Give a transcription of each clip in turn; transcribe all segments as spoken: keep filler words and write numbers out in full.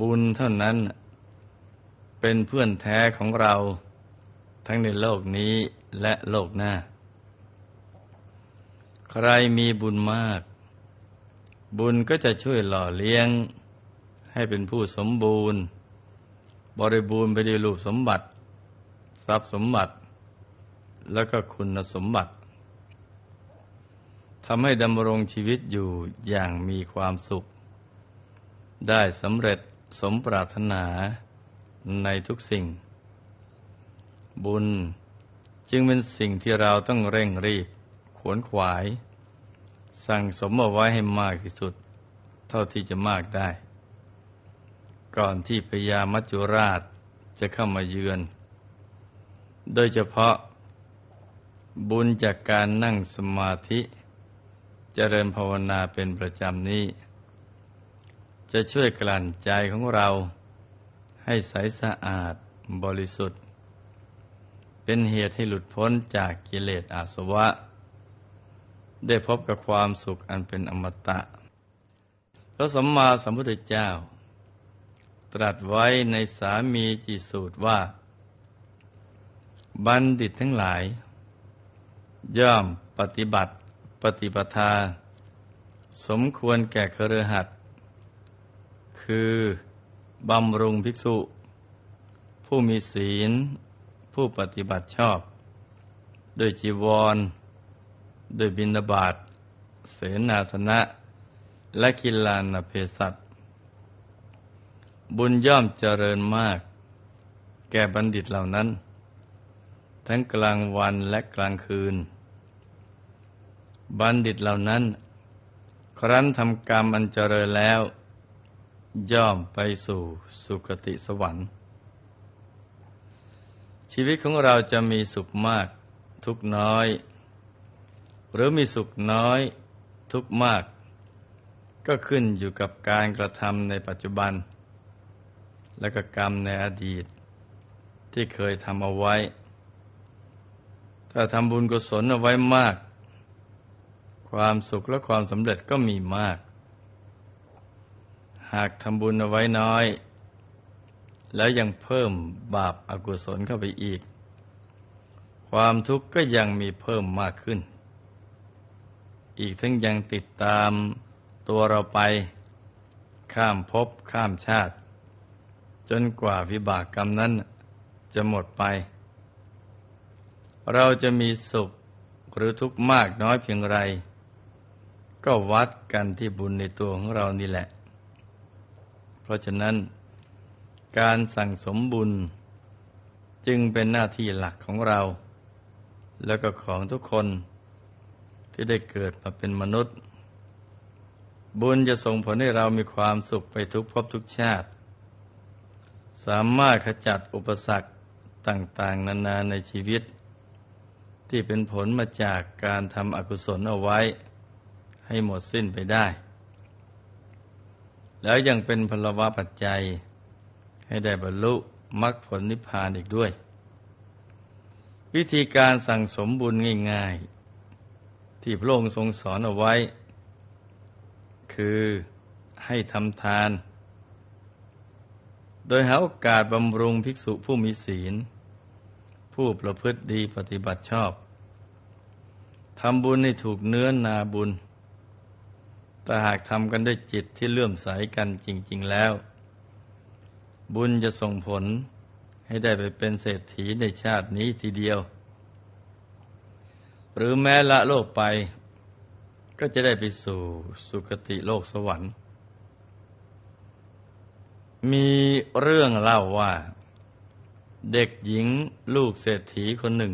บุญเท่านั้นเป็นเพื่อนแท้ของเราทั้งในโลกนี้และโลกหน้าใครมีบุญมากบุญก็จะช่วยหล่อเลี้ยงให้เป็นผู้สมบูรณ์บริบูรณ์ไปด้วยรูปสมบัติทรัพย์สมบัติแล้วก็คุณสมบัติทำให้ดำรงชีวิตอยู่อย่างมีความสุขได้สำเร็จสมปรารถนาในทุกสิ่งบุญจึงเป็นสิ่งที่เราต้องเร่งรีบขวนขวายสั่งสมเอาไว้ให้มากที่สุดเท่าที่จะมากได้ก่อนที่พญามัจจุราชจะเข้ามาเยือนโดยเฉพาะบุญจากการนั่งสมาธิเจริญภาวนาเป็นประจำนี้จะช่วยกลั่นใจของเราให้ใสสะอาดบริสุทธิ์เป็นเหตุให้หลุดพ้นจากกิเลสอาสวะได้พบกับความสุขอันเป็นอมตะพระสัมมาสัมพุทธเจ้าตรัสไว้ในสามีจิสูตรว่าบัณฑิตทั้งหลายย่อมปฏิบัติปฏิปทาสมควรแก่คฤหัสถ์คือบำรุงภิกษุผู้มีศีลผู้ปฏิบัติชอบด้วยจีวรด้วยบิณฑบาตเสนาสนะและกิลานะเพศัตบุญย่อมเจริญมากแก่บัณฑิตเหล่านั้นทั้งกลางวันและกลางคืนบัณฑิตเหล่านั้นครั้นทำกรรมอันเจริญแล้วย่อมไปสู่สุคติสวรรค์ชีวิตของเราจะมีสุขมากทุกข์น้อยหรือมีสุขน้อยทุกข์มากก็ขึ้นอยู่กับการกระทำในปัจจุบันและก็กรรมในอดีตที่เคยทำเอาไว้ถ้าทำบุญกุศลเอาไว้มากความสุขและความสำเร็จก็มีมากหากทำบุญเอาไว้น้อยแล้วยังเพิ่มบาปอกุศลเข้าไปอีกความทุกข์ก็ยังมีเพิ่มมากขึ้นอีกทั้งยังติดตามตัวเราไปข้ามภพข้ามชาติจนกว่าวิบากกรรมนั้นจะหมดไปเราจะมีสุขหรือทุกข์มากน้อยเพียงไรก็วัดกันที่บุญในตัวของเรานี่แหละเพราะฉะนั้นการสั่งสมบุญจึงเป็นหน้าที่หลักของเราแล้วก็ของทุกคนที่ได้เกิดมาเป็นมนุษย์บุญจะส่งผลให้เรามีความสุขไปทุกภพทุกชาติสามารถขจัดอุปสรรคต่างๆนานาในชีวิตที่เป็นผลมาจากการทำอกุศลเอาไว้ให้หมดสิ้นไปได้แล้วยังเป็นพลวะปัจจัยให้ได้บรรลุมรรคผลนิพพานอีกด้วยวิธีการสั่งสมบุญง่ายๆที่พระองค์ทรงสอนเอาไว้คือให้ทำทานโดยหาโอกาสบำรุงภิกษุผู้มีศีลผู้ประพฤติดีปฏิบัติชอบทำบุญให้ถูกเนื้อนาบุญแต่หากทำกันด้วยจิตที่เลื่อมใสกันจริงๆแล้วบุญจะส่งผลให้ได้ไปเป็นเศรษฐีในชาตินี้ทีเดียวหรือแม้ละโลกไปก็จะได้ไปสู่สุคติโลกสวรรค์มีเรื่องเล่าว่าเด็กหญิงลูกเศรษฐีคนหนึ่ง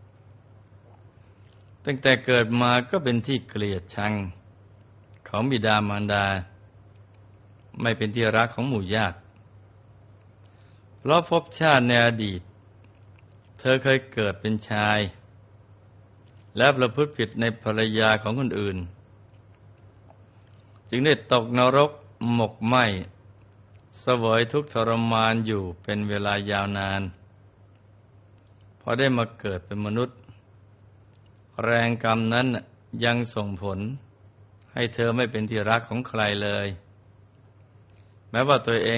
ตั้งแต่เกิดมาก็เป็นที่เกลียดชังของบิดามารดาไม่เป็นที่รักของหมู่ญาติเพราะภพชาติในอดีตเธอเคยเกิดเป็นชายและประพฤติผิดในภรรยาของคนอื่นจึงได้ตกนรกหมกไหม้เสวยทุกข์ทรมานอยู่เป็นเวลายาวนานพอได้มาเกิดเป็นมนุษย์แรงกรรมนั้นยังส่งผลให้เธอไม่เป็นที่รักของใครเลยแม้ว่าตัวเอง